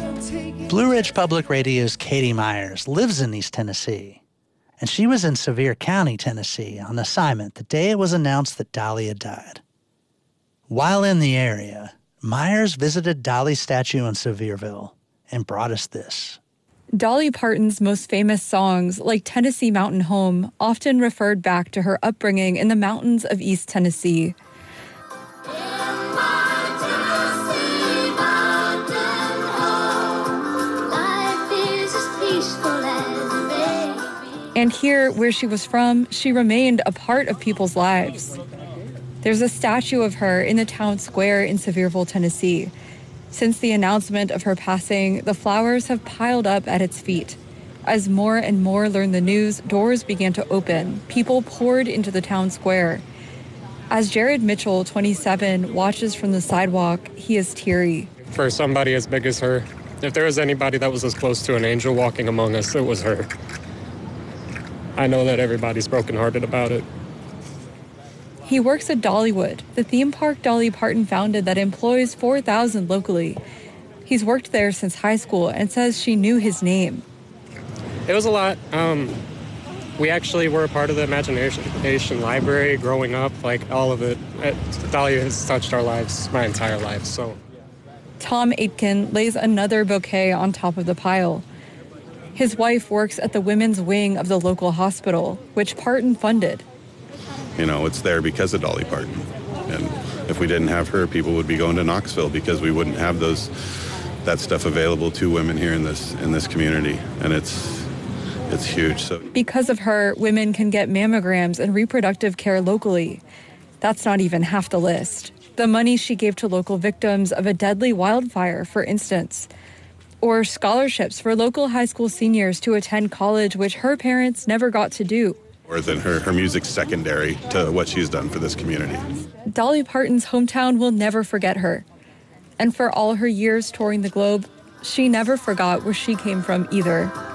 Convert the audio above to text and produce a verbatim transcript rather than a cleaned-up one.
Blue Ridge Public Radio's Katie Myers lives in East Tennessee, and she was in Sevier County, Tennessee on assignment the day it was announced that Dolly had died. While in the area, Myers visited Dolly's statue in Sevierville and brought us this. Dolly Parton's most famous songs, like Tennessee Mountain Home, often referred back to her upbringing in the mountains of East Tennessee. And here, where she was from, she remained a part of people's lives. There's a statue of her in the town square in Sevierville, Tennessee. Since the announcement of her passing, the flowers have piled up at its feet. As more and more learned the news, doors began to open. People poured into the town square. As Jared Mitchell, twenty-seven, watches from the sidewalk, he is teary. For somebody as big as her, if there was anybody that was as close to an angel walking among us, it was her. I know that everybody's brokenhearted about it. He works at Dollywood, the theme park Dolly Parton founded that employs four thousand locally. He's worked there since high school and says she knew his name. It was a lot. Um, we actually were a part of the Imagination Library growing up, like all of it. it. Dolly has touched our lives my entire life, so. Tom Aitken lays another bouquet on top of the pile. His wife works at the women's wing of the local hospital, which Parton funded. You know, it's there because of Dolly Parton. And if we didn't have her, people would be going to Knoxville because we wouldn't have those that stuff available to women here in this in this community. And it's it's huge. So because of her, women can get mammograms and reproductive care locally. That's not even half the list. The money she gave to local victims of a deadly wildfire, for instance. Or scholarships for local high school seniors to attend college, which her parents never got to do. Or than her, her music's secondary to what she's done for this community. Dolly Parton's hometown will never forget her. And for all her years touring the globe, she never forgot where she came from either.